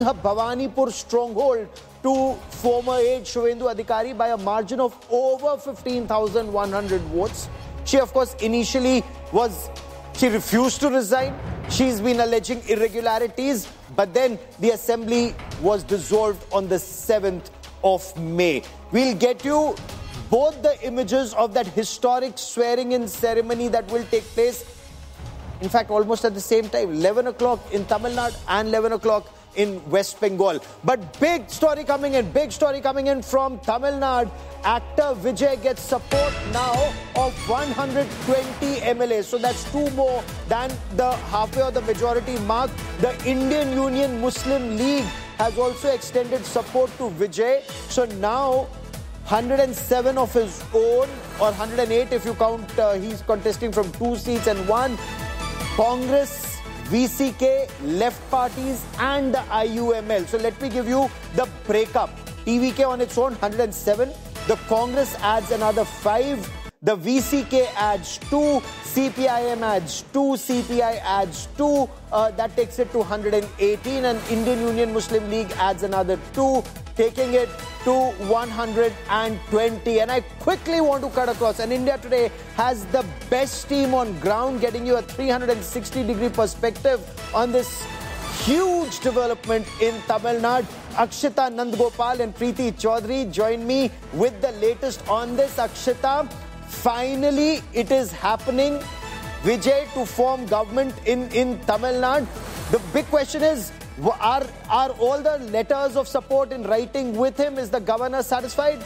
her Bhawanipur stronghold to former aide Shuvendu Adhikari by a margin of over 15,100 votes. She, of course, initially she refused to resign. She's been alleging irregularities, but then the assembly was dissolved on the 7th of May. We'll get you both the images of that historic swearing-in ceremony that will take place, in fact, almost at the same time, 11 o'clock in Tamil Nadu and 11 o'clock in West Bengal. But big story coming in from Tamil Nadu. Actor Vijay gets support now of 120 MLAs. So that's two more than the halfway or the majority mark. The Indian Union Muslim League has also extended support to Vijay. So now 107 of his own, or 108 if you count he's contesting from 2 seats and 1. Congress, VCK, left parties and the IUML. So let me give you the breakup. TVK on its own, 107. The Congress adds another 5. The VCK adds 2. CPIM adds 2. CPI adds 2. That takes it to 118. And Indian Union Muslim League adds another 2. Taking it to 120. And I quickly want to cut across. And India Today has the best team on ground, getting you a 360-degree perspective on this huge development in Tamil Nadu. Akshita Nandgopal and Preeti Chaudhary join me with the latest on this. Akshita, finally it is happening. Vijay to form government in Tamil Nadu. The big question is, are all the letters of support in writing with him? Is the governor satisfied?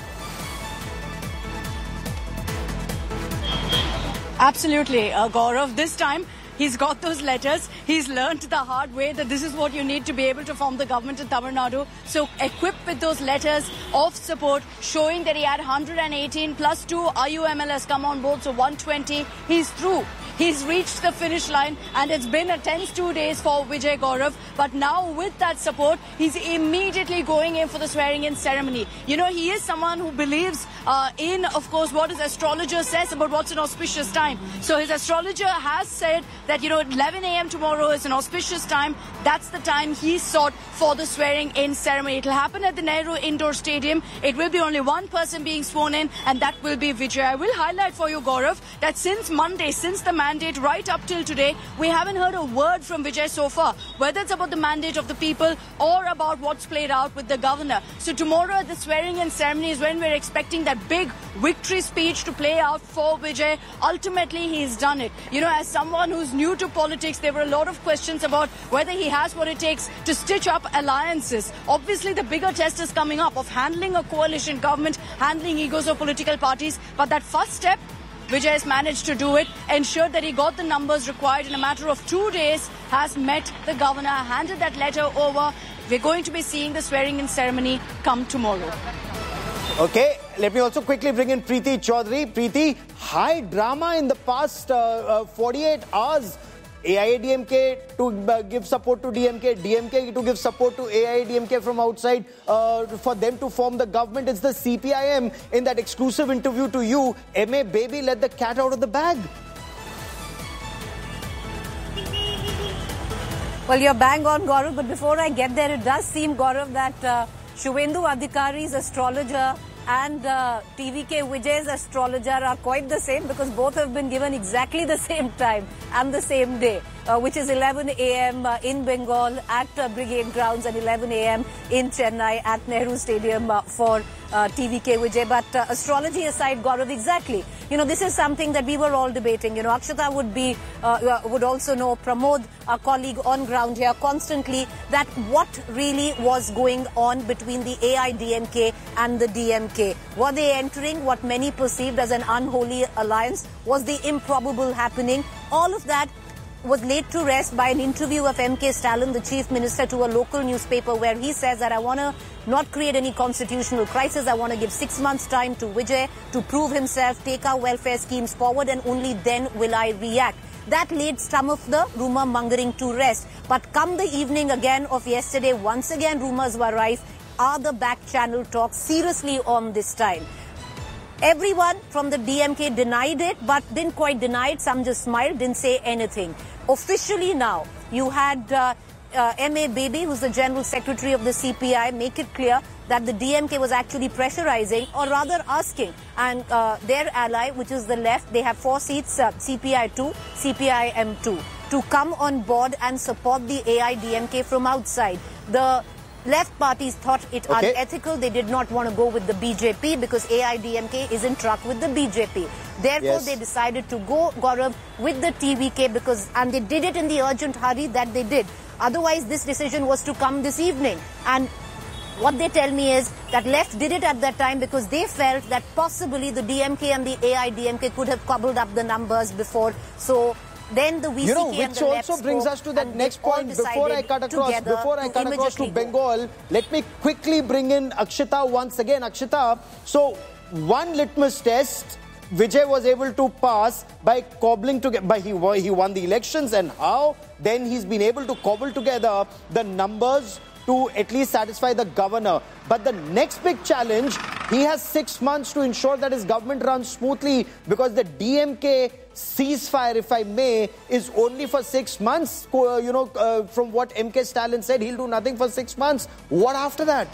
Absolutely, Gaurav. This time, he's got those letters. He's learned the hard way that this is what you need to be able to form the government in Tamil Nadu. So equipped with those letters of support, showing that he had 118 plus 2 IUML has come on board, so 120. He's through. He's reached the finish line, and it's been a tense 2 days for Vijay Gaurav. But now with that support, he's immediately going in for the swearing-in ceremony. You know, he is someone who believes in, of course, what his astrologer says about what's an auspicious time. So his astrologer has said that, 11 a.m. tomorrow is an auspicious time. That's the time he sought for the swearing-in ceremony. It'll happen at the Nehru Indoor Stadium. It will be only one person being sworn in, and that will be Vijay. I will highlight for you, Gaurav, that since Monday, since the mandate right up till today, we haven't heard a word from Vijay so far, whether it's about the mandate of the people or about what's played out with the governor. So tomorrow, the swearing-in ceremony is when we're expecting that big victory speech to play out for Vijay. Ultimately, he's done it. As someone who's new to politics, there were a lot of questions about whether he has what it takes to stitch up alliances. Obviously, the bigger test is coming up of handling a coalition government, handling egos of political parties. But that first step, Vijay has managed to do it, ensured that he got the numbers required in a matter of 2 days, has met the governor, handed that letter over. We're going to be seeing the swearing-in ceremony come tomorrow. Okay, let me also quickly bring in Preeti Chaudhary. Preeti, high drama in the past 48 hours. AIADMK to give support to DMK, DMK to give support to AIADMK from outside for them to form the government. It's the CPIM in that exclusive interview to you. MA Baby let the cat out of the bag. Well, you're bang on, Gaurav, but before I get there, it does seem, Gaurav, that Shuvendu Adhikari's astrologer and TVK Vijay's astrologer are quite the same, because both have been given exactly the same time and the same day, which is 11 a.m. in Bengal at Brigade Grounds and 11 a.m. in Chennai at Nehru Stadium for TVK Vijay. But astrology aside, Gaurav, exactly. This is something that we were all debating. Akshita would also know, Pramod, our colleague on ground here, constantly, that what really was going on between the AIADMK and the DMK. Were they entering what many perceived as an unholy alliance? Was the improbable happening? All of that was laid to rest by an interview of M.K. Stalin, the chief minister, to a local newspaper, where he says that I want to not create any constitutional crisis. I want to give 6 months' time to Vijay to prove himself, take our welfare schemes forward, and only then will I react. That laid some of the rumour mongering to rest. But come the evening again of yesterday, once again rumours were rife. Are the back channel talks seriously on this time? Everyone from the DMK denied it, but didn't quite deny it. Some just smiled, didn't say anything. Officially now, you had M.A. Baby, who's the General Secretary of the CPI, make it clear that the DMK was actually pressurizing, or rather asking, and their ally, which is the left, they have 4 seats, CPI 2, CPIM 2, to come on board and support the AIDMK from outside. The left parties thought it unethical. They did not want to go with the BJP because AIDMK is in truck with the BJP. Therefore, they decided to go, Gaurav, with the TVK and they did it in the urgent hurry that they did. Otherwise, this decision was to come this evening. And what they tell me is that left did it at that time because they felt that possibly the DMK and the AIDMK could have cobbled up the numbers before. So then the VCK and the left also brings us to that next point. Before I cut across to Bengal, let me quickly bring in Akshita once again. Akshita, so one litmus test Vijay was able to pass by cobbling together. He won the elections, and how? Then he's been able to cobble together the numbers to at least satisfy the governor. But the next big challenge, he has 6 months to ensure that his government runs smoothly, because the DMK ceasefire, if I may, is only for 6 months. From what MK Stalin said, he'll do nothing for 6 months. What after that?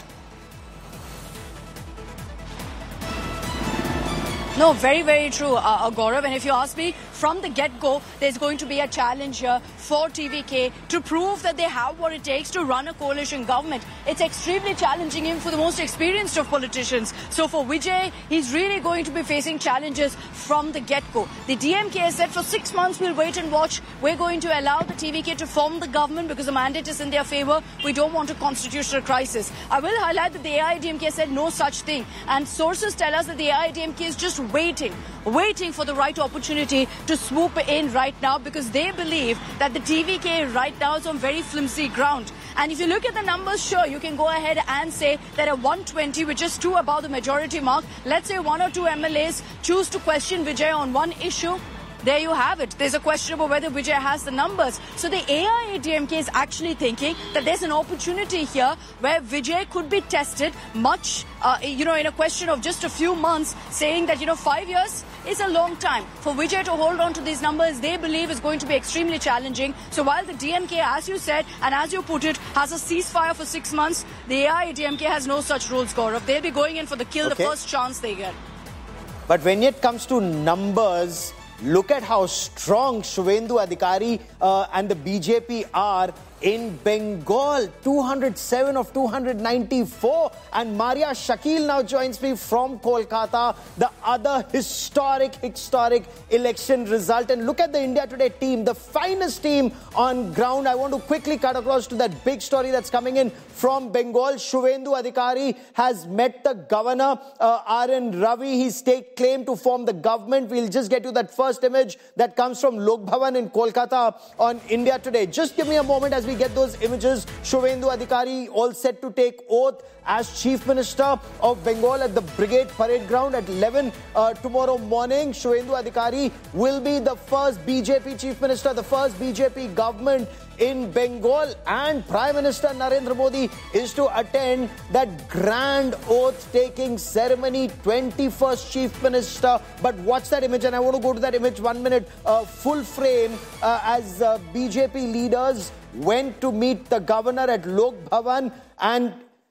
No, very, very true, Gaurav. And if you ask me, from the get-go, there's going to be a challenge here for TVK to prove that they have what it takes to run a coalition government. It's extremely challenging even for the most experienced of politicians. So for Vijay, he's really going to be facing challenges from the get-go. The DMK has said for 6 months, we'll wait and watch. We're going to allow the TVK to form the government because the mandate is in their favor. We don't want a constitutional crisis. I will highlight that the AIDMK said no such thing. And sources tell us that the AIDMK is just waiting for the right opportunity to swoop in right now, because they believe that the TVK right now is on very flimsy ground. And if you look at the numbers, sure, you can go ahead and say that at 120, which is 2 above the majority mark, let's say 1 or 2 MLAs choose to question Vijay on one issue. There you have it. There's a question about whether Vijay has the numbers. So the AIADMK is actually thinking that there's an opportunity here where Vijay could be tested much, in a question of just a few months, saying that, 5 years is a long time. For Vijay to hold on to these numbers, they believe is going to be extremely challenging. So while the DMK, as you said, and as you put it, has a ceasefire for 6 months, the AIADMK has no such rules, Gaurav. They'll be going in for the kill the first chance they get. But when it comes to numbers, look at how strong Shubhendu Adhikari and the BJP are in Bengal. 207 of 294. And Maria Shakil now joins me from Kolkata. The other historic election result. And look at the India Today team, the finest team on ground. I want to quickly cut across to that big story that's coming in from Bengal. Shubhendu Adhikari has met the governor, R.N. Ravi. He's taken claim to form the government. We'll just get you that first image that comes from Lok Bhavan in Kolkata on India Today. Just give me a moment as we get those images. Shubhendu Adhikari all set to take oath as Chief Minister of Bengal at the Brigade Parade Ground at 11 tomorrow morning. Shubhendu Adhikari will be the first BJP Chief Minister, the first BJP government in Bengal, and Prime Minister Narendra Modi is to attend that grand oath-taking ceremony, 21st Chief Minister. But watch that image, and I want to go to that image 1 minute, full frame, as BJP leaders went to meet the governor at Lok Bhavan, and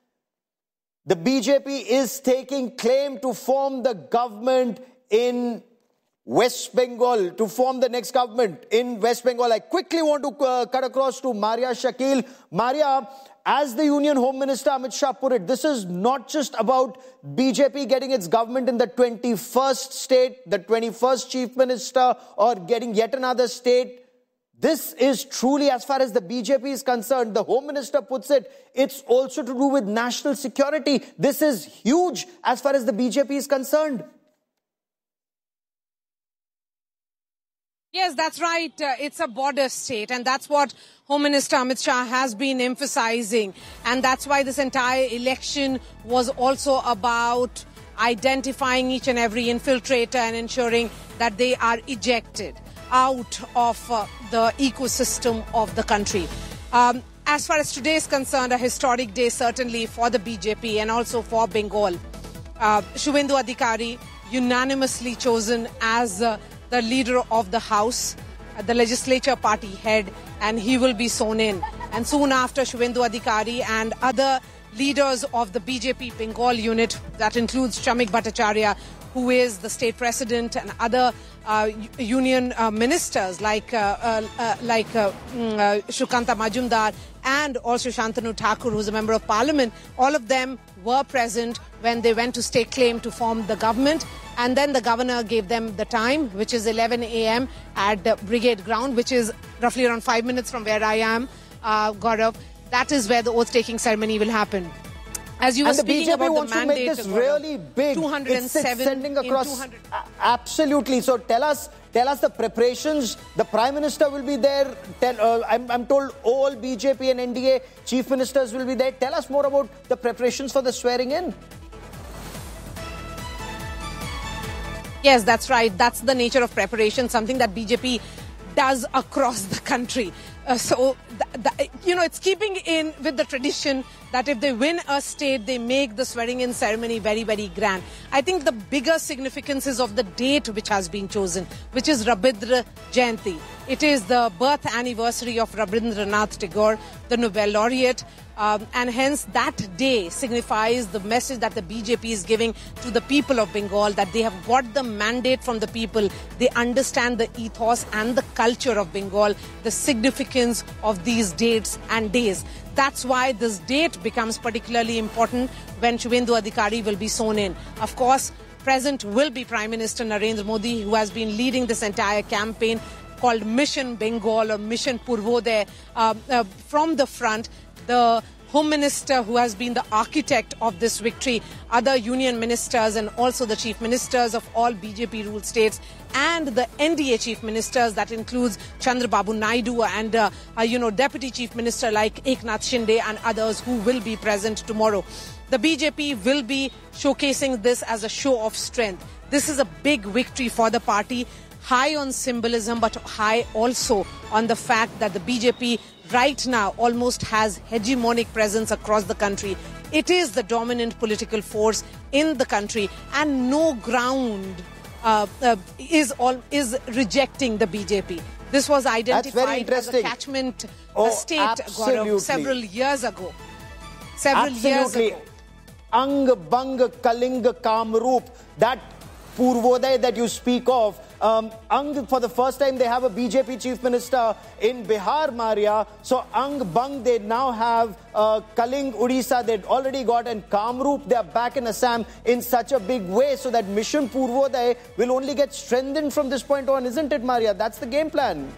the BJP is taking claim to form the government in West Bengal, to form the next government in West Bengal. I quickly want to cut across to Maria Shakil. Maria, as the Union Home Minister Amit Shah put it, this is not just about BJP getting its government in the 21st state, the 21st Chief Minister, or getting yet another state. This is truly, as far as the BJP is concerned, the Home Minister puts it, it's also to do with national security. This is huge as far as the BJP is concerned. Yes, that's right. It's a border state, and that's what Home Minister Amit Shah has been emphasizing. And that's why this entire election was also about identifying each and every infiltrator and ensuring that they are ejected out of the ecosystem of the country. As far as today is concerned, a historic day certainly for the BJP and also for Bengal. Shubhendu Adhikari unanimously chosen as the leader of the House, the legislature party head, and he will be sworn in And soon after, Shubhendu Adhikari and other leaders of the BJP Bengal unit, that includes Shamik Bhattacharya, who is the state president, and other union ministers like Shukanta Majumdar and also Shantanu Thakur, who's a member of parliament. All of them were present when they went to stake claim to form the government. And then the governor gave them the time, which is 11 a.m. at Brigade Ground, which is roughly around 5 minutes from where I am, Gaurav. That is where the oath-taking ceremony will happen. As you were speaking about the mandate, to make this really big. 207 it's sending across. Absolutely. So tell us the preparations. The Prime Minister will be there. I'm told all BJP and NDA chief ministers will be there. Tell us more about the preparations for the swearing in. Yes, that's right. That's the nature of preparation, something that BJP does across the country. It's keeping in with the tradition that if they win a state, they make the swearing-in ceremony very, very grand. I think the bigger significance is of the date which has been chosen, which is Rabindra Jayanti. It is the birth anniversary of Rabindranath Tagore, the Nobel laureate. And hence that day signifies the message that the BJP is giving to the people of Bengal, that they have got the mandate from the people. They understand the ethos and the culture of Bengal, the significance of these dates and days. That's why this date becomes particularly important when Shubhendu Adhikari will be sworn in. Of course, present will be Prime Minister Narendra Modi, who has been leading this entire campaign called Mission Bengal or Mission Purvodaya from the front. The Home Minister, who has been the architect of this victory, other union ministers and also the chief ministers of all BJP-ruled states, and the NDA chief ministers, that includes Chandrababu Naidu and Deputy Chief Minister like Eknath Shinde and others who will be present tomorrow. The BJP will be showcasing this as a show of strength. This is a big victory for the party, high on symbolism, but high also on the fact that the BJP right now almost has hegemonic presence across the country. It is the dominant political force in the country, and no ground is rejecting the BJP. This was identified as a catchment state, Gaurav, several years ago. Ang Bang Kalinga Kamrup, that Purvodaya that you speak of, for the first time they have a BJP chief minister in Bihar, Maria. So Ang Bang, they now have Kaling, Odisha, they'd already got, and Kamrup, they're back in Assam in such a big way, so that Mission Purvodaya will only get strengthened from this point on, isn't it, Maria? That's the game plan.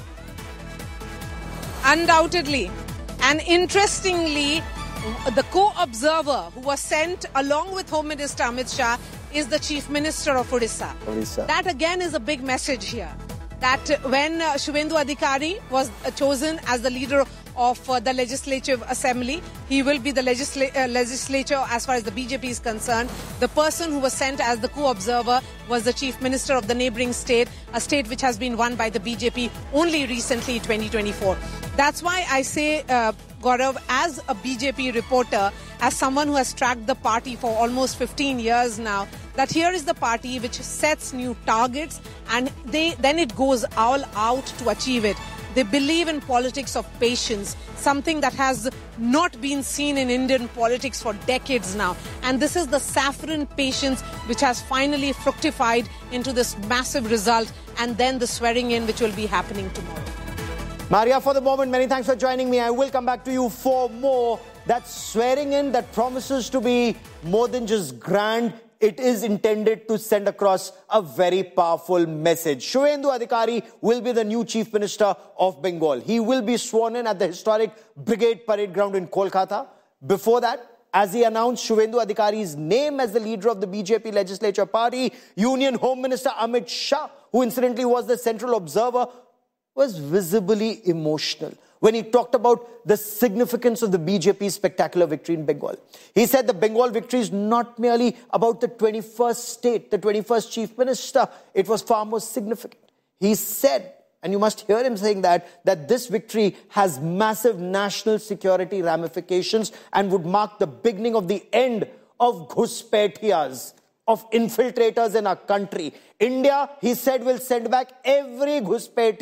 Undoubtedly. And interestingly, the co-observer who was sent along with Home Minister Amit Shah is the Chief Minister of Odisha. That again is a big message here. That when Shubhendu Adhikari was chosen as the leader of the Legislative Assembly, he will be the legislature as far as the BJP is concerned. The person who was sent as the co-observer was the Chief Minister of the neighbouring state, a state which has been won by the BJP only recently, 2024. That's why I say, Gaurav, as a BJP reporter, as someone who has tracked the party for almost 15 years now, that here is the party which sets new targets and then it goes all out to achieve it. They believe in politics of patience, something that has not been seen in Indian politics for decades now. And this is the saffron patience which has finally fructified into this massive result, and then the swearing in which will be happening tomorrow. Maria, for the moment, many thanks for joining me. I will come back to you for more. That swearing in that promises to be more than just grand. It is intended to send across a very powerful message. Shubhendu Adhikari will be the new Chief Minister of Bengal. He will be sworn in at the historic Brigade Parade Ground in Kolkata. Before that, as he announced Shubhendu Adhikari's name as the leader of the BJP Legislature Party, Union Home Minister Amit Shah, who incidentally was the central observer, was visibly emotional when he talked about the significance of the BJP's spectacular victory in Bengal. He said the Bengal victory is not merely about the 21st state, the 21st chief minister. It was far more significant. He said, and you must hear him saying that this victory has massive national security ramifications and would mark the beginning of the end of Ghuspetiyas, of infiltrators in our country. India, he said, will send back every Ghuspetiya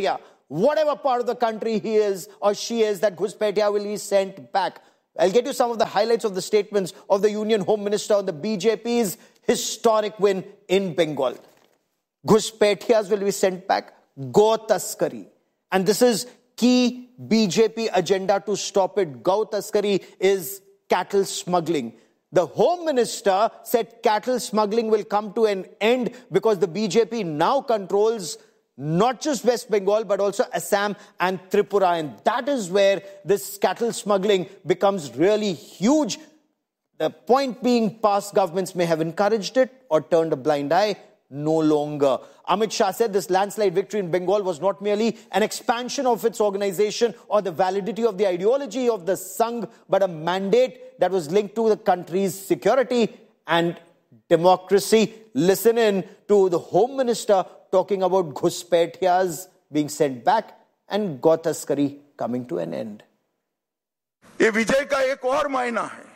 whatever part of the country he is or she is, that Ghuspetia will be sent back. I'll get you some of the highlights of the statements of the Union Home Minister on the BJP's historic win in Bengal. Ghuspetias will be sent back. Go Taskari. And this is key BJP agenda to stop it. Go Taskari is cattle smuggling. The Home Minister said cattle smuggling will come to an end because the BJP now controls not just West Bengal, but also Assam and Tripura. And that is where this cattle smuggling becomes really huge. The point being, past governments may have encouraged it or turned a blind eye. No longer. Amit Shah said this landslide victory in Bengal was not merely an expansion of its organization or the validity of the ideology of the Sangh, but a mandate that was linked to the country's security and democracy. Listen in to the Home Minister talking about Ghuspetias being sent back and Go Taskari coming to an end. ये विजय का एक और मायना है.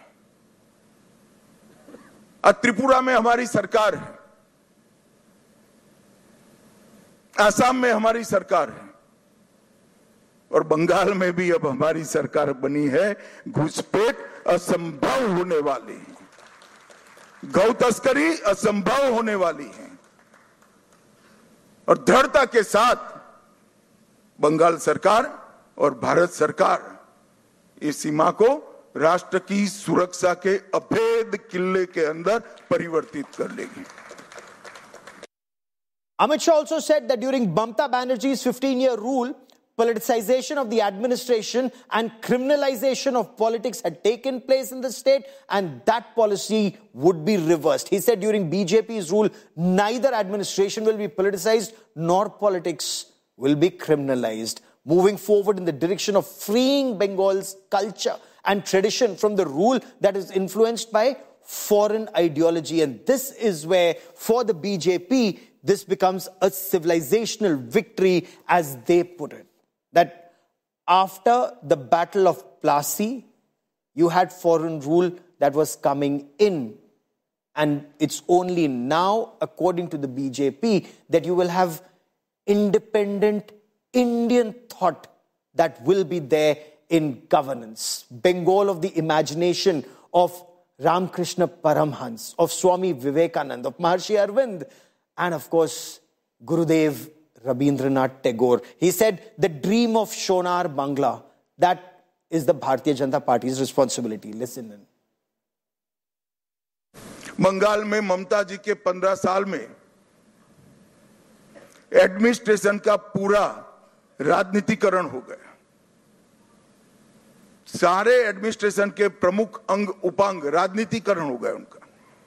आज त्रिपुरा में हमारी सरकार है, आसाम में हमारी सरकार है और बंगाल में भी अब हमारी सरकार बनी है. घुसपैठ असंभव होने वाली है, गौ तस्करी असंभव होने वाली है और दृढ़ता के साथ बंगाल सरकार और भारत सरकार इस सीमा को राष्ट्र की सुरक्षा के अभेद किले के अंदर परिवर्तित कर लेगी. Amit Shah also said that during Mamata Banerjee's 15-year rule, politicization of the administration and criminalization of politics had taken place in the state, and that policy would be reversed. He said during BJP's rule, neither administration will be politicized nor politics will be criminalized. Moving forward in the direction of freeing Bengal's culture and tradition from the rule that is influenced by foreign ideology. And this is where, for the BJP, this becomes a civilizational victory, as they put it. That after the Battle of Plassey, you had foreign rule that was coming in. And it's only now, according to the BJP, that you will have independent Indian thought that will be there in governance. Bengal of the imagination of Ramakrishna Paramhans, of Swami Vivekananda, of Maharshi Arvind, and of course, Gurudev Rabindranath Tagore. He said, the dream of Shonar Bangla, that is the Bharatiya Janata Party's responsibility. Listen in. Bengal में ममता जी के 15 साल में administration का पूरा राजनीतिकरण हो गया. सारे एडमिनिस्ट्रेशन के प्रमुख अंग उपांग राजनीतिकरण हो गए उनका,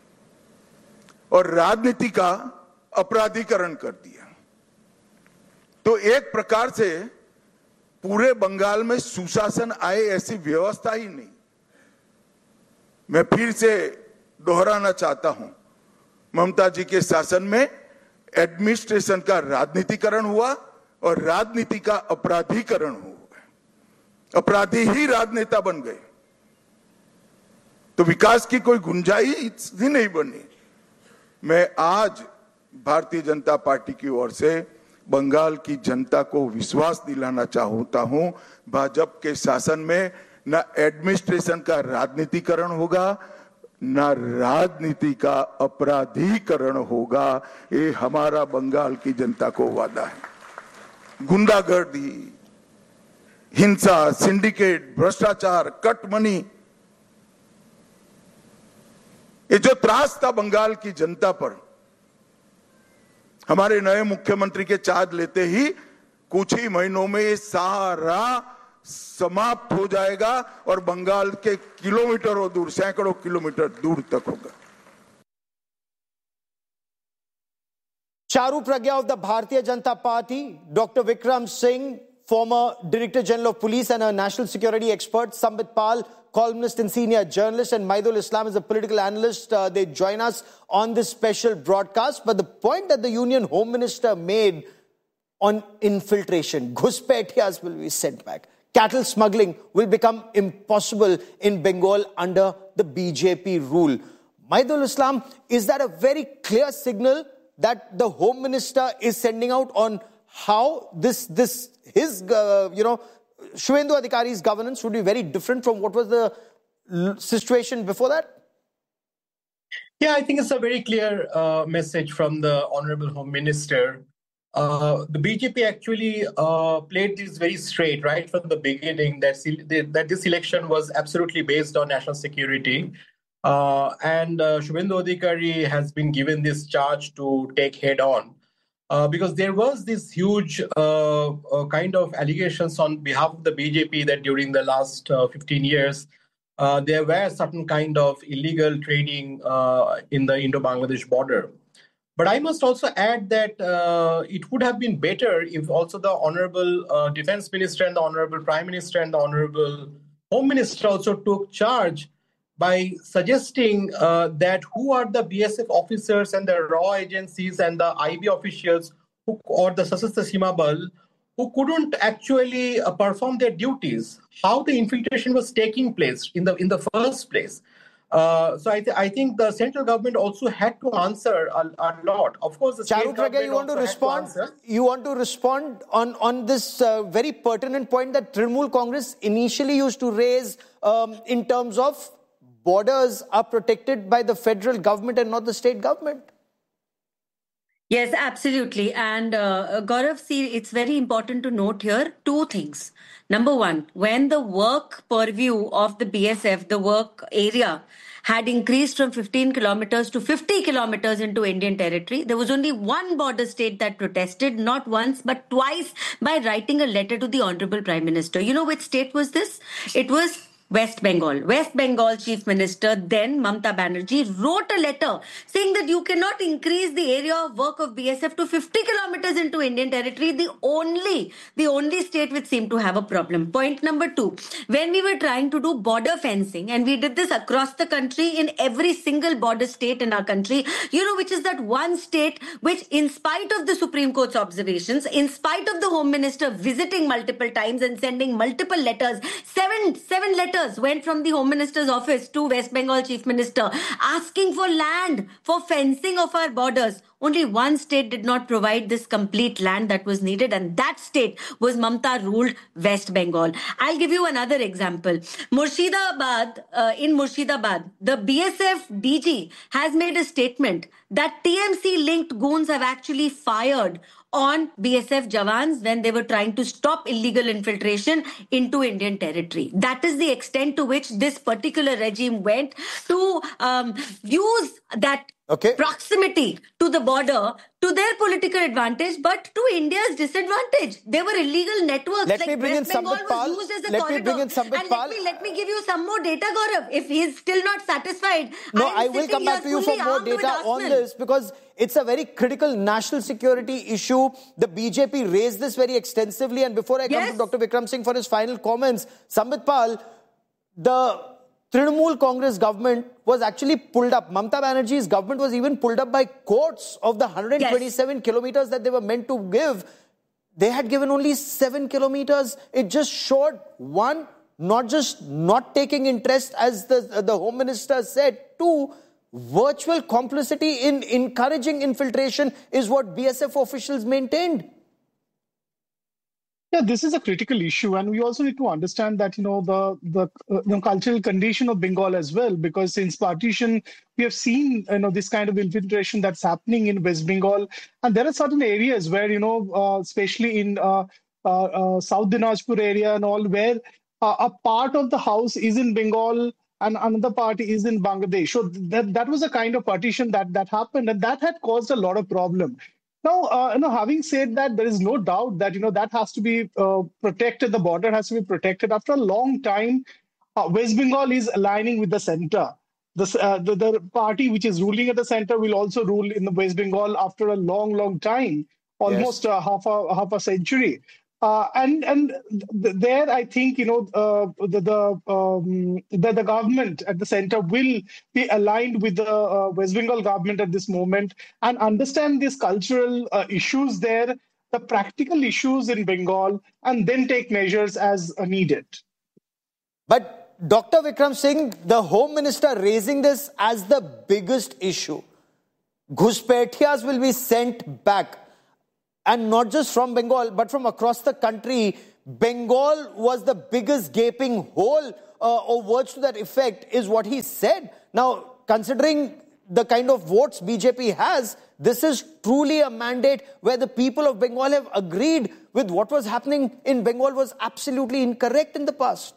और राजनीति का अपराधीकरण कर दिया. तो एक प्रकार से पूरे बंगाल में सुशासन आए ऐसी व्यवस्था ही नहीं. मैं फिर से दोहराना चाहता हूं, ममता जी के शासन में एडमिनिस्ट्रेशन का राजनीतिकरण हुआ और राजनीति का अपराधीकरण हुआ. अपराधी ही राजनेता बन गए, तो विकास की कोई गुंजाइश ही नहीं बनी. मैं आज भारतीय जनता पार्टी की ओर से बंगाल की जनता को विश्वास दिलाना चाहता हूं, भाजपा के शासन में न एडमिनिस्ट्रेशन का राजनीतिकरण होगा, न राजनीति का अपराधीकरण होगा. ये हमारा बंगाल की जनता को वादा है. गुंडागर्दी, हिंसा, सिंडिकेट, भ्रष्टाचार, कट मनी, ये जो त्रास था बंगाल की जनता पर, हमारे नए मुख्यमंत्री के चार्ज लेते ही कुछ ही महीनों में ये सारा समाप्त हो जाएगा और बंगाल के किलोमीटरों दूर, सैकड़ों किलोमीटर दूर तक होगा. Charu Pragya of the Bharatiya Janata Party, Dr. Vikram Singh, former Director General of Police and a national security expert, Sambit Pal, columnist and senior journalist, and Maidul Islam is a political analyst. They join us on this special broadcast. But the point that the Union Home Minister made on infiltration, Ghuspetias will be sent back. Cattle smuggling will become impossible in Bengal under the BJP rule. Maidul Islam, is that a very clear signal that the Home Minister is sending out on how his Shubhendu Adhikari's governance would be very different from what was the situation before that? Yeah, I think it's a very clear message from the Honorable Home Minister. The BJP actually played this very straight right from the beginning that this election was absolutely based on national security. And Shubhendu Adhikari has been given this charge to take head on. Because there was this huge kind of allegations on behalf of the BJP that during the last 15 years, there were certain kind of illegal trading in the Indo-Bangladesh border. But I must also add that it would have been better if also the Honorable Defense Minister and the Honorable Prime Minister and the Honorable Home Minister also took charge by suggesting that who are the BSF officers and the RAW agencies and the IB officials or the Sashastra Seema Bal who couldn't actually perform their duties, how the infiltration was taking place in the first place. So I think the central government also had to answer a lot. Of course, the state government you want to respond? You want to respond on this very pertinent point that Trinamool Congress initially used to raise in terms of borders are protected by the federal government and not the state government? Yes, absolutely. And Gaurav, see, it's very important to note here two things. Number one, when the work purview of the BSF, the work area, had increased from 15 kilometers to 50 kilometers into Indian territory, there was only one border state that protested, not once, but twice, by writing a letter to the Honorable Prime Minister. You know which state was this? It was West Bengal. West Bengal Chief Minister, then Mamata Banerjee, wrote a letter saying that you cannot increase the area of work of BSF to 50 kilometers into Indian territory, the only state which seemed to have a problem. Point number two, when we were trying to do border fencing, and we did this across the country in every single border state in our country, you know, which is that one state which, in spite of the Supreme Court's observations, in spite of the Home Minister visiting multiple times and sending multiple letters, seven letters went from the Home Minister's office to West Bengal Chief Minister asking for land for fencing of our borders. Only one state did not provide this complete land that was needed, and that state was Mamata-ruled West Bengal. I'll give you another example. Murshidabad, in Murshidabad, the BSF DG has made a statement that TMC-linked goons have actually fired on BSF Jawans when they were trying to stop illegal infiltration into Indian territory. That is the extent to which this particular regime went to use that proximity to the border to their political advantage, but to India's disadvantage. There were illegal networks. Let me bring in Sambit Pal. Let me give you some more data, Gaurav. If he's still not satisfied, I will come back to you for more data on this, because it's a very critical national security issue. The BJP raised this very extensively, and before I come to Dr. Vikram Singh for his final comments, Sambit Pal, the Trinamool Congress government was actually pulled up. Mamata Banerjee's government was even pulled up by courts of the 127 kilometers that they were meant to give. They had given only 7 kilometers. It just showed, one, not just not taking interest, as the Home Minister said, two, virtual complicity in encouraging infiltration is what BSF officials maintained. Yeah, this is a critical issue, and we also need to understand that the cultural condition of Bengal as well, because since partition we have seen this kind of infiltration that's happening in West Bengal, and there are certain areas where especially in South Dinajpur area and all, where a part of the house is in Bengal and another part is in Bangladesh. So that was a kind of partition that happened, and that had caused a lot of problem. Now, having said that, there is no doubt that, that has to be protected. The border has to be protected. After a long time, West Bengal is aligning with the center. The party which is ruling at the center will also rule in the West Bengal after a long time, almost half a century. And there, I think, the government at the center will be aligned with the West Bengal government at this moment and understand these cultural issues there, the practical issues in Bengal, and then take measures as needed. But Dr. Vikram Singh, the Home Minister raising this as the biggest issue. Ghuspetiyas will be sent back. and not just from Bengal, but from across the country, Bengal was the biggest gaping hole, or words to that effect, is what he said. Now, considering the kind of votes BJP has, this is truly a mandate where the people of Bengal have agreed with what was happening in Bengal was absolutely incorrect in the past.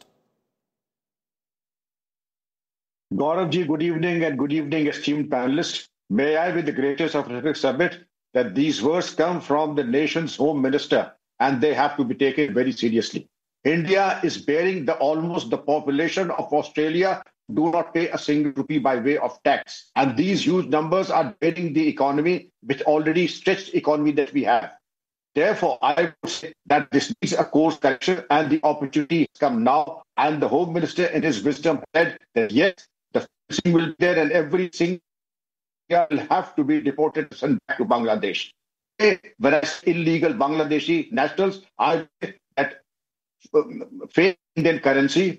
Gauravji, good evening, and good evening, esteemed panelists. May I, with the greatest of respect, submit that these words come from the nation's home minister, and they have to be taken very seriously. India is bearing almost the population of Australia do not pay a single rupee by way of tax. And these huge numbers are draining the economy, which already stretched economy that we have. Therefore, I would say that this needs a course correction, and the opportunity has come now. And the Home Minister, in his wisdom, said that yes, the fencing will be there, and every single will have to be deported and sent back to Bangladesh. Whereas illegal Bangladeshi nationals are at fake Indian currency,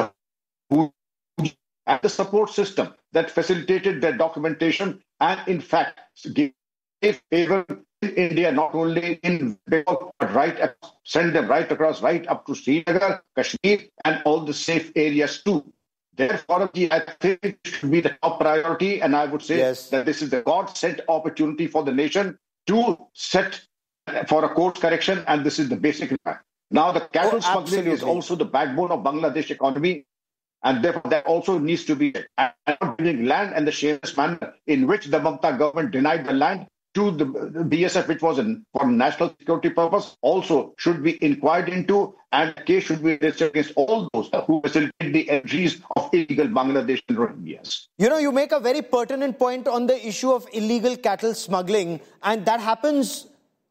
and the support system that facilitated their documentation and, in fact, gave favor in India, not only in Bengal, but send them right across, right up to Srinagar, Kashmir, and all the safe areas too. Therefore, I think it should be the top priority, and I would say that this is the God-sent opportunity for the nation to set for a course correction, and this is the basic requirement. Now, the cattle smuggling is also the backbone of Bangladesh economy, and therefore that also needs to be giving land and the shameless manner in which the Mamata government denied the land to the BSF, which was for national security purpose, also should be inquired into, and a case should be registered against all those who facilitate the entries of illegal Bangladeshi Rohingyas. You know, you make a very pertinent point on the issue of illegal cattle smuggling, and that happens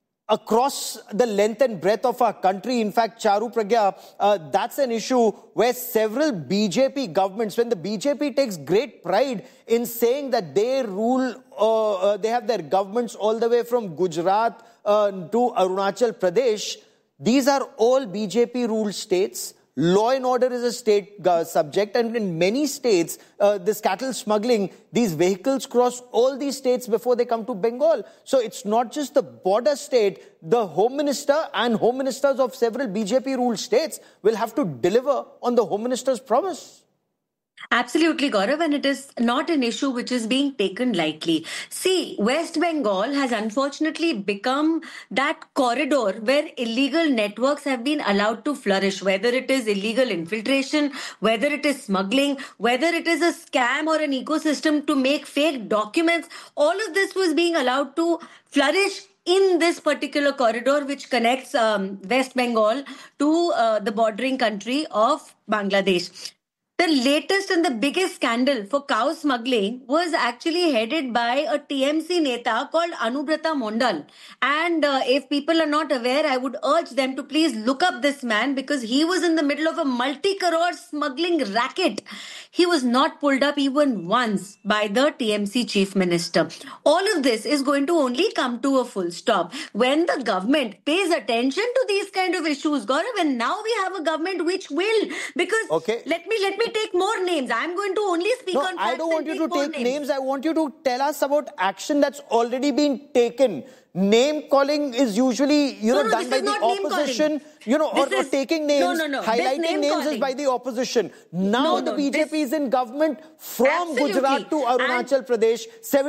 across the length and breadth of our country. In fact, Charu Pragya, that's an issue where several BJP governments, when the BJP takes great pride in saying that they rule, they have their governments all the way from Gujarat to Arunachal Pradesh, these are all BJP-ruled states. Law and order is a state subject, and in many states, this cattle smuggling, these vehicles cross all these states before they come to Bengal. So it's not just the border state. The Home Minister and Home Ministers of several BJP-ruled states will have to deliver on the Home Minister's promise. Absolutely, Gaurav, and it is not an issue which is being taken lightly. See, West Bengal has unfortunately become that corridor where illegal networks have been allowed to flourish, whether it is illegal infiltration, whether it is smuggling, whether it is a scam or an ecosystem to make fake documents. All of this was being allowed to flourish in this particular corridor which connects West Bengal to the bordering country of Bangladesh. The latest and the biggest scandal for cow smuggling was actually headed by a TMC neta called Anubrata Mondal. And if people are not aware, I would urge them to please look up this man, because he was in the middle of a multi-crore smuggling racket. He was not pulled up even once by the TMC chief minister. All of this is going to only come to a full stop when the government pays attention to these kind of issues, Gaurav. And now we have a government which will, because let me take more names. I'm going to only speak on facts. I don't want you to take names. I want you to tell us about action that's already been taken. Name calling is usually, done by the opposition, or taking names, highlighting names is by the opposition. Now the BJP is in government from Gujarat to Arunachal Pradesh,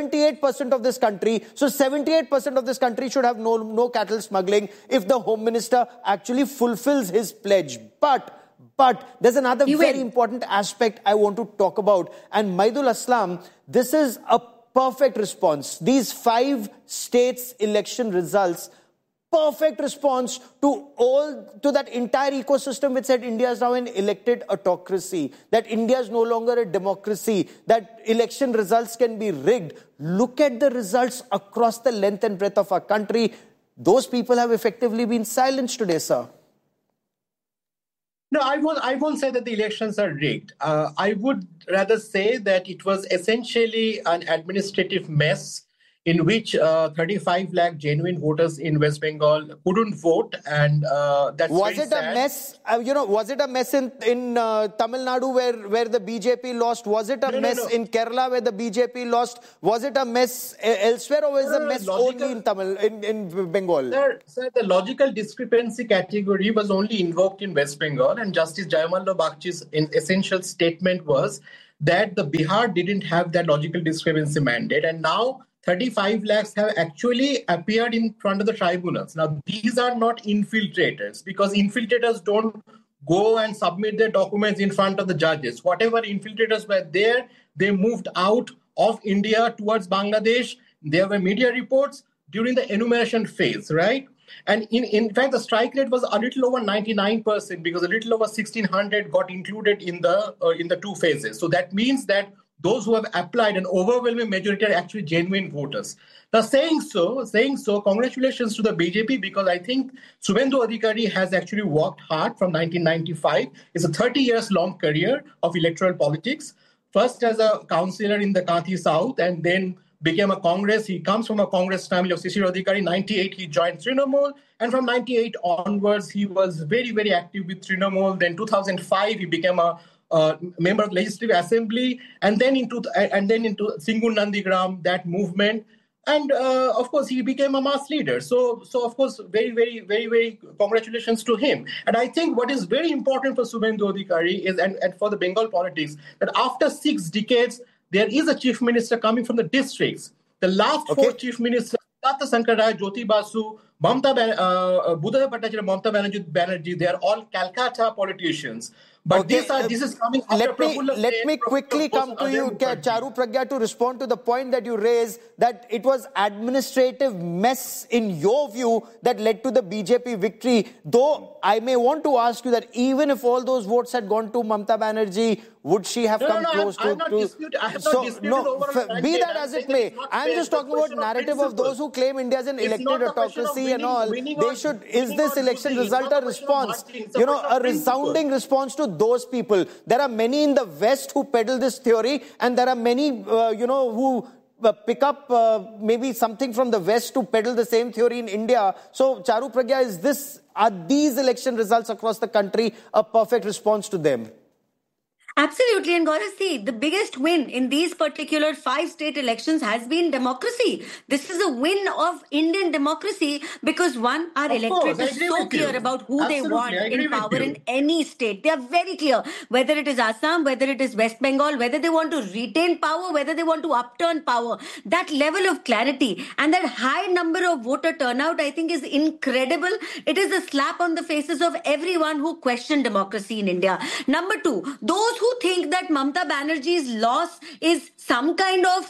78% of this country. So 78% of this country should have no cattle smuggling if the Home Minister actually fulfills his pledge. But there's another very important aspect I want to talk about. And Maidul Aslam, this is a perfect response. These 5 states election results, perfect response to that entire ecosystem which said India is now an elected autocracy, that India is no longer a democracy, that election results can be rigged. Look at the results across the length and breadth of our country. Those people have effectively been silenced today, sir. No, I won't say that the elections are rigged. I would rather say that it was essentially an administrative mess in which 35 lakh genuine voters in West Bengal couldn't vote, and that's was very it sad. a mess? Was it a mess in Tamil Nadu where the BJP lost? Was it a mess in Kerala where the BJP lost? Was it a mess elsewhere, or was it a mess only in Bengal? Sir, the logical discrepancy category was only invoked in West Bengal, and Justice Jayamalla Bagchi's essential statement was that the Bihar didn't have that logical discrepancy mandate, and now 35 lakhs have actually appeared in front of the tribunals. Now, these are not infiltrators, because infiltrators don't go and submit their documents in front of the judges. Whatever infiltrators were there, they moved out of India towards Bangladesh. There were media reports during the enumeration phase, right? And in fact, the strike rate was a little over 99%, because a little over 1,600 got included in the two phases. So that means that those who have applied, an overwhelming majority are actually genuine voters. Now, saying so, congratulations to the BJP, because I think Subhendu Adhikari has actually worked hard from 1995. It's a 30 years long career of electoral politics. First as a councillor in the Kanthi South, and then became a Congress. He comes from a Congress family of Shishir Adhikari. 98, he joined Trinamool. And from 98 onwards, he was very, very active with Trinamool. Then 2005, he became a member of the Legislative Assembly. And then into Singur Nandigram, that movement. And of course, he became a mass leader. So of course, very, very, very, very congratulations to him. And I think what is very important for Subhendu Adhikari is, and for the Bengal politics, that after 6 decades, there is a chief minister coming from the districts. The last 4 chief ministers, Tata Sankar Rai, Jyoti Basu, Buddha Bhattacharya, Mamata Banerjee, they are all Calcutta politicians. But this is coming after Let me quickly come to you, Charu Pragya, to respond to the point that you raised, that it was administrative mess, in your view, that led to the BJP victory. Though I may want to ask you that even if all those votes had gone to Mamata Banerjee, would she have come close to... Be that as it may, I'm just talking about narrative of those who claim India is an elected autocracy and all. They should... Is this election result a response? A resounding response to those people. There are many in the West who peddle this theory, and there are many, who pick up maybe something from the West to peddle the same theory in India. So, Charu Pragya, are these election results across the country a perfect response to them? Absolutely. And Gaurav, see, the biggest win in these particular 5 state elections has been democracy. This is a win of Indian democracy because, one, our electorate is so clear about who they want in power in any state. They are very clear, whether it is Assam, whether it is West Bengal, whether they want to retain power, whether they want to upturn power. That level of clarity and that high number of voter turnout, I think, is incredible. It is a slap on the faces of everyone who questioned democracy in India. Number 2, those who think that Mamata Banerjee's loss is some kind of,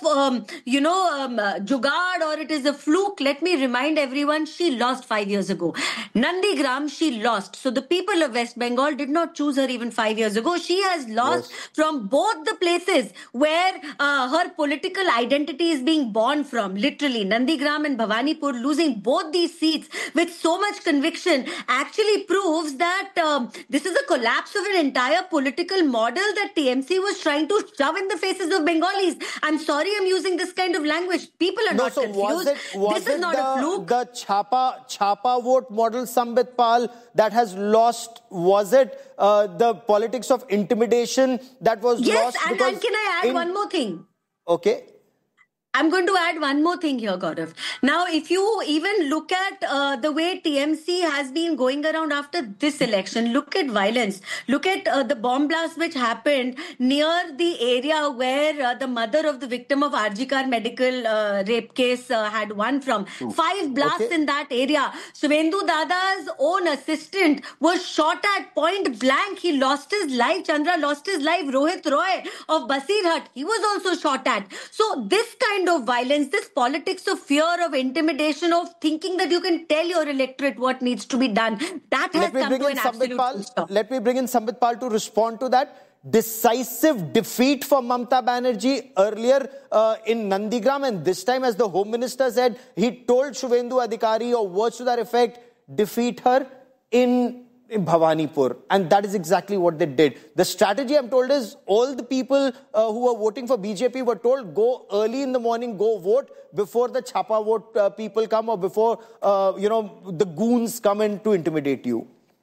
jugad, or it is a fluke, let me remind everyone, she lost 5 years ago. Nandigram, she lost. So the people of West Bengal did not choose her even 5 years ago. She has lost from both the places where her political identity is being born from. Literally, Nandigram and Bhawanipur, losing both these seats with so much conviction actually proves that this is a collapse of an entire political model that TMC was trying to shove in the faces of Bengalis. I'm sorry I'm using this kind of language. People are not confused. This is not a fluke. The Chhapa vote model, Sambit Pal, that has lost? Was it the politics of intimidation that was lost? Yes, and can I add one more thing? Okay. I'm going to add one more thing here, Gaurav. Now, if you even look at the way TMC has been going around after this election, look at violence. Look at the bomb blast which happened near the area where the mother of the victim of RG Kar medical rape case had won from. 5 blasts in that area. Subhendu Dada's own assistant was shot at point blank. He lost his life. Chandra lost his life. Rohit Roy of Basirhat, he was also shot at. So this kind of violence, this politics of fear, of intimidation, of thinking that you can tell your electorate what needs to be done, that has come to an absolute stop. Let me bring in Sambit Pal to respond to that. Decisive defeat for Mamata Banerjee earlier in Nandigram, and this time, as the Home Minister said, he told Subhendu Adhikari, or words to that effect, defeat her in in Bhawanipur, and that is exactly what they did. The strategy, I'm told, is all the people who were voting for BJP were told, go early in the morning, go vote before the chapa vote people come, or before, the goons come in to intimidate you.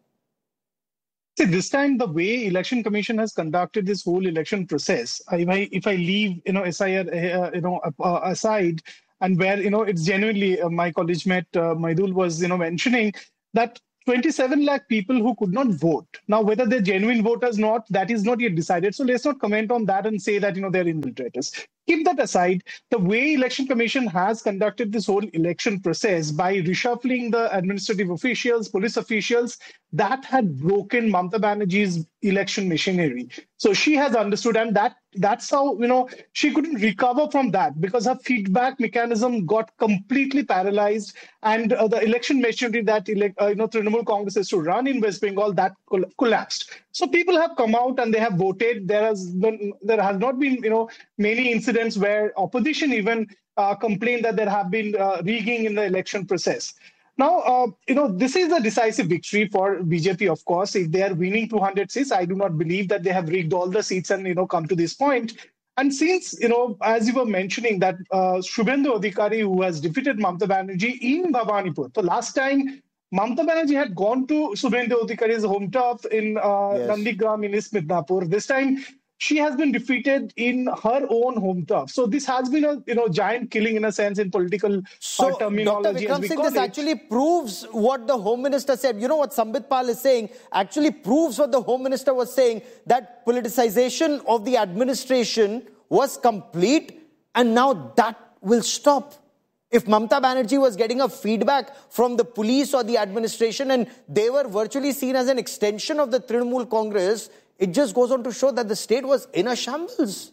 See, this time the way Election Commission has conducted this whole election process, if I leave, SIR, aside, and where, it's genuinely, my college mate, Maidul was, mentioning that 27 lakh people who could not vote. Now, whether they're genuine voters or not, that is not yet decided. So let's not comment on that and say that, they're infiltrators. Keep that aside. The way Election Commission has conducted this whole election process by reshuffling the administrative officials, police officials, that had broken Mamata Banerjee's election machinery. So she has understood, and that's how, she couldn't recover from that, because her feedback mechanism got completely paralyzed, and the election machinery that Trinamool Congress is to run in West Bengal, that collapsed. So people have come out and they have voted. There has not been, many incidents where opposition even complained that there have been rigging in the election process. Now, this is a decisive victory for BJP, of course. If they are winning 200 seats, I do not believe that they have rigged all the seats and, come to this point. And since, as you were mentioning, that Shubhendu Adhikari, who has defeated Mamata Banerjee in Bhawanipur. So last time, Mamata Banerjee had gone to Shubhendu Adhikari's home turf in Nandigram in East Midnapur. This time, she has been defeated in her own home turf. So this has been a giant killing, in a sense, in political terminology. Dr. Vikram Singh, this actually proves what the Home Minister said. You know what Sambit Pal is saying? Actually proves what the Home Minister was saying, that politicization of the administration was complete, and now that will stop. If Mamata Banerjee was getting a feedback from the police or the administration, and they were virtually seen as an extension of the Trinamool Congress, it just goes on to show that the state was in a shambles.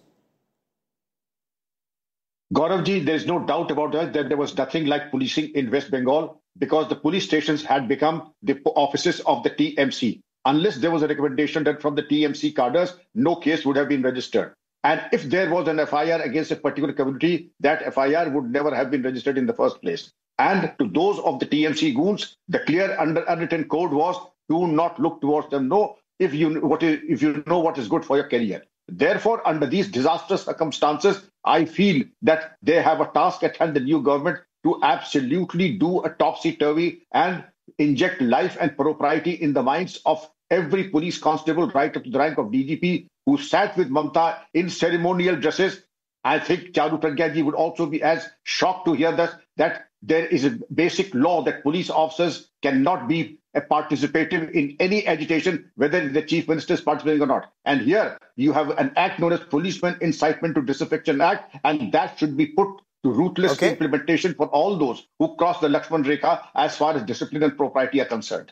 Gauravji, there's no doubt about that there was nothing like policing in West Bengal, because the police stations had become the offices of the TMC. Unless there was a recommendation that from the TMC cadres, no case would have been registered. And if there was an FIR against a particular community, that FIR would never have been registered in the first place. And to those of the TMC goons, the clear unwritten code was, do not look towards them. No, if you know what is good for your career. Therefore, under these disastrous circumstances, I feel that they have a task at hand, the new government, to absolutely do a topsy-turvy and inject life and propriety in the minds of every police constable right up to the rank of DGP who sat with Mamata in ceremonial dresses. I think Charu Pragya ji would also be as shocked to hear that there is a basic law that police officers cannot be participative in any agitation, whether the chief minister is participating or not. And here you have an act known as Policeman Incitement to Disaffection Act, and that should be put to ruthless implementation for all those who cross the Lakshman Rekha as far as discipline and propriety are concerned.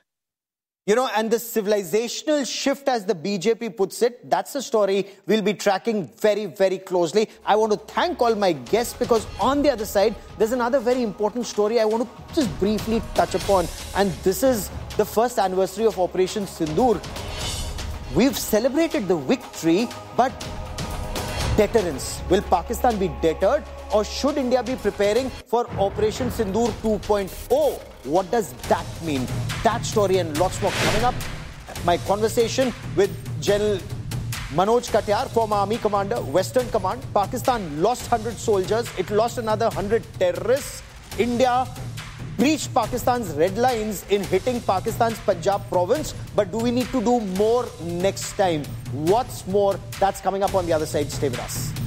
And the civilizational shift, as the BJP puts it, that's a story we'll be tracking very, very closely. I want to thank all my guests, because on the other side, there's another very important story I want to just briefly touch upon. And this is the first anniversary of Operation Sindoor. We've celebrated the victory, but deterrence. Will Pakistan be deterred, or should India be preparing for Operation Sindoor 2.0? What does that mean? That story and lots more coming up. My conversation with General Manoj Katiyar, former Army Commander, Western Command. Pakistan lost 100 soldiers. It lost another 100 terrorists. India breached Pakistan's red lines in hitting Pakistan's Punjab province. But do we need to do more next time? What's more? That's coming up on the other side. Stay with us.